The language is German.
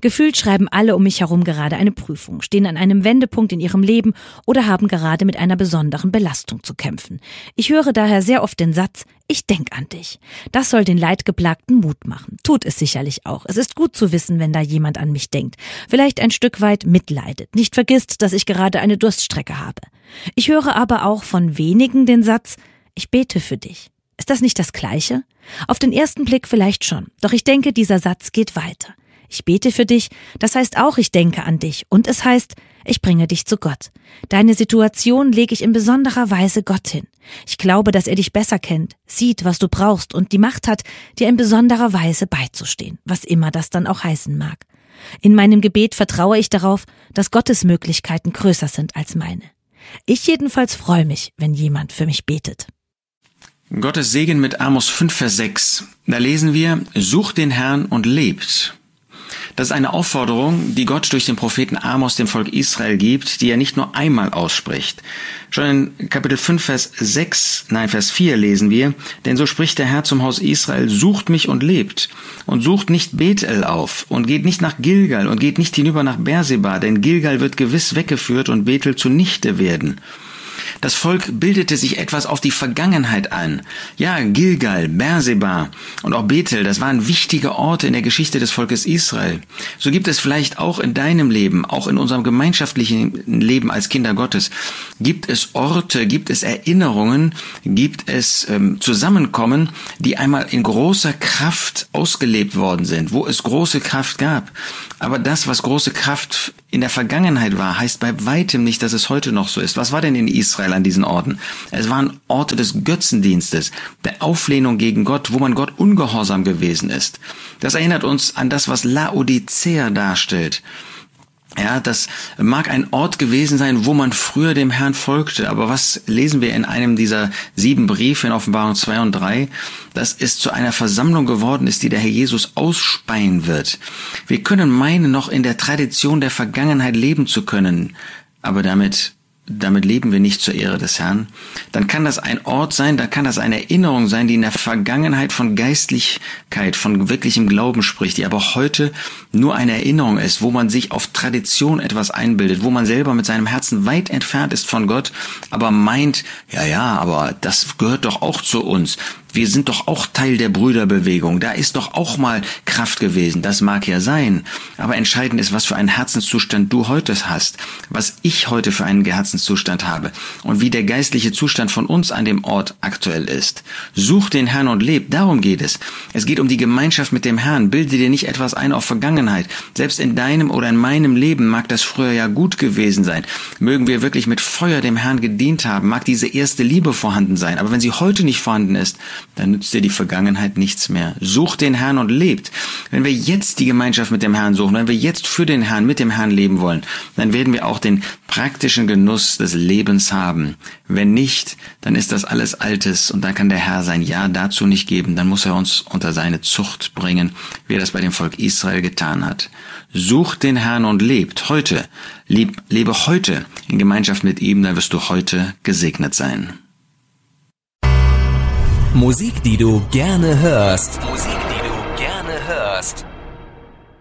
Gefühlt schreiben alle um mich herum gerade eine Prüfung, stehen an einem Wendepunkt in ihrem Leben oder haben gerade mit einer besonderen Belastung zu kämpfen. Ich höre daher sehr oft den Satz, ich denk an dich. Das soll den Leidgeplagten Mut machen. Tut es sicherlich auch. Es ist gut zu wissen, wenn da jemand an mich denkt. Vielleicht ein Stück weit mitleidet, nicht vergisst, dass ich gerade eine Durststrecke habe. Ich höre aber auch von wenigen den Satz, ich bete für dich. Ist das nicht das Gleiche? Auf den ersten Blick vielleicht schon. Doch ich denke, dieser Satz geht weiter. Ich bete für dich, das heißt auch, ich denke an dich. Und es heißt, ich bringe dich zu Gott. Deine Situation lege ich in besonderer Weise Gott hin. Ich glaube, dass er dich besser kennt, sieht, was du brauchst und die Macht hat, dir in besonderer Weise beizustehen, was immer das dann auch heißen mag. In meinem Gebet vertraue ich darauf, dass Gottes Möglichkeiten größer sind als meine. Ich jedenfalls freue mich, wenn jemand für mich betet. Gottes Segen mit Amos 5, Vers 6. Da lesen wir, sucht den Herrn und lebt. Das ist eine Aufforderung, die Gott durch den Propheten Amos dem Volk Israel gibt, die er nicht nur einmal ausspricht. Schon in Kapitel 5, Vers 4 lesen wir, denn so spricht der Herr zum Haus Israel, sucht mich und lebt und sucht nicht Bethel auf und geht nicht nach Gilgal und geht nicht hinüber nach Beerseba, denn Gilgal wird gewiss weggeführt und Bethel zunichte werden. Das Volk bildete sich etwas auf die Vergangenheit ein. Ja, Gilgal, Beerseba und auch Bethel, das waren wichtige Orte in der Geschichte des Volkes Israel. So gibt es vielleicht auch in deinem Leben, auch in unserem gemeinschaftlichen Leben als Kinder Gottes, gibt es Orte, gibt es Erinnerungen, gibt es Zusammenkommen, die einmal in großer Kraft ausgelebt worden sind, wo es große Kraft gab. Aber das, was große Kraft in der Vergangenheit war, heißt bei weitem nicht, dass es heute noch so ist. Was war denn in Israel an diesen Orten? Es waren Orte des Götzendienstes, der Auflehnung gegen Gott, wo man Gott ungehorsam gewesen ist. Das erinnert uns an das, was Laodicea darstellt. Ja, das mag ein Ort gewesen sein, wo man früher dem Herrn folgte. Aber was lesen wir in einem dieser 7 Briefe in Offenbarung 2 und 3? Dass es zu einer Versammlung geworden ist, die der Herr Jesus ausspeien wird. Wir können meinen, noch in der Tradition der Vergangenheit leben zu können. Aber damit leben wir nicht zur Ehre des Herrn, dann kann das ein Ort sein, dann kann das eine Erinnerung sein, die in der Vergangenheit von Geistlichkeit, von wirklichem Glauben spricht, die aber heute nur eine Erinnerung ist, wo man sich auf Tradition etwas einbildet, wo man selber mit seinem Herzen weit entfernt ist von Gott, aber meint, ja, aber das gehört doch auch zu uns. Wir sind doch auch Teil der Brüderbewegung. Da ist doch auch mal Kraft gewesen. Das mag ja sein. Aber entscheidend ist, was für einen Herzenszustand du heute hast. Was ich heute für einen Herzenszustand habe. Und wie der geistliche Zustand von uns an dem Ort aktuell ist. Such den Herrn und leb. Darum geht es. Es geht um die Gemeinschaft mit dem Herrn. Bilde dir nicht etwas ein auf Vergangenheit. Selbst in deinem oder in meinem Leben mag das früher ja gut gewesen sein. Mögen wir wirklich mit Feuer dem Herrn gedient haben. Mag diese erste Liebe vorhanden sein. Aber wenn sie heute nicht vorhanden ist, dann nützt dir die Vergangenheit nichts mehr. Sucht den Herrn und lebt. Wenn wir jetzt die Gemeinschaft mit dem Herrn suchen, wenn wir jetzt für den Herrn, mit dem Herrn leben wollen, dann werden wir auch den praktischen Genuss des Lebens haben. Wenn nicht, dann ist das alles Altes und dann kann der Herr sein Ja dazu nicht geben. Dann muss er uns unter seine Zucht bringen, wie er das bei dem Volk Israel getan hat. Sucht den Herrn und lebt heute. Lebe heute in Gemeinschaft mit ihm, dann wirst du heute gesegnet sein. Musik, die du gerne hörst.